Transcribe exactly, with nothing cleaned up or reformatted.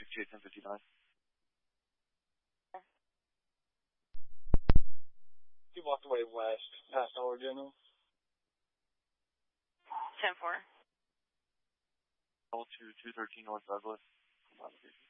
fifty-eight, ten fifty-nine. He walked away west, past Dollar General. ten four. Call to two thirteen North Douglas.